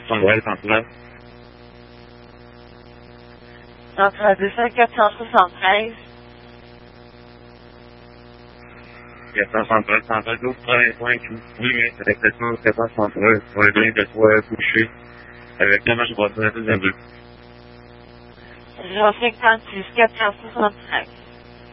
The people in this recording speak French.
Noël Central. Central 473. 473, Central 12,5. Oui, mais c'est exactement 473. Pour le bien que soit couché. Avec la marche droite, la deuxième bleu. 056 473.